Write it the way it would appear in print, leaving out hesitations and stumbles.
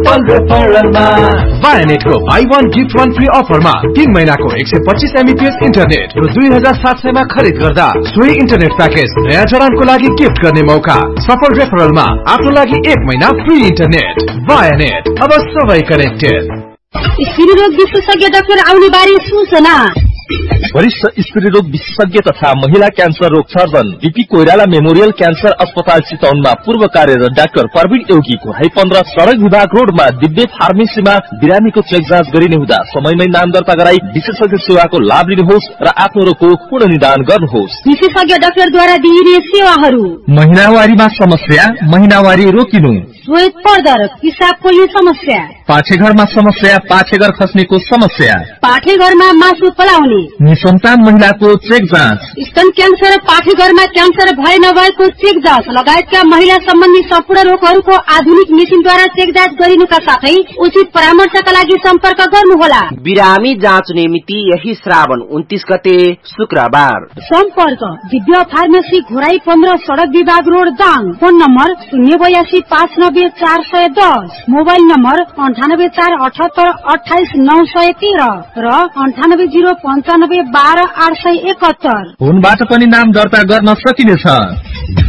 सफल रेफरलमा वायानेटको by 1 gift 1 free अफरमा 3 महिनाको 125 MBPS इन्टरनेट र 2700 मा खरिद गर्दा सोही इन्टरनेट प्याकेज नयाँ जडानको लागि गिफ्ट गर्ने मौका। सफल रेफरलमा आफ्नो लागि 1 महिना फ्री इन्टरनेट। वायानेट, अब सबै कनेक्टेड। स्त्रीरोग विशेषज्ञ डाक्टर आउने बारे सूचना। वरिष्ठ स्त्रीरोग विशेषज्ञ तथा महिला क्यान्सर रोग surgeon BP Koirala memorial cancer अस्पताल चितवनमा पूर्व कार्यरत डाक्टर प्रवीण योगीको 15 सडक विभाग रोडमा दिव्य फार्मेसीमा बिरामीको चेक जाँच गरिने हुँदा समयमै नाम दर्ता गराई विशेषज्ञ सेवाको लाभ लिनुहोस् र आफ्नो रोगको पूर्ण निदान गर्नुहोस्। विशेषज्ञ डाक्टरद्वारा दिइने सेवाहरू: महिनावारीमा समस्या, महिनावारी रोकिनु, श्वेत पर्दर, पिसाब पोल्ने समस्या, पाठेघरमा समस्या, पाठेघर खस्नेको समस्या, पाठेघरमा मासु पलाउने, निसन्तान महिलाको चेक जाँच, स्तन क्यान्सर, पाठेघरमा क्यान्सर भए नभएको चेक जाँच लगायतका महिला सम्बन्धी सम्पूर्ण रोगहरूको आधुनिक मेसिनद्वारा चेक जाँच गरिनुका साथै उचित परामर्शका लागि सम्पर्क गर्नुहोला। बिरामी जाँच मिति यही श्रावण 29 गते शुक्रबार। सम्पर्क दिव्य फार्मेसी घोराई 15 सडक विभाग road Dang. Phone number 082590410, mobile number 9848782913 र 9805922871। फोनबाट पनि नाम दर्ता गर्न सकिनेछ।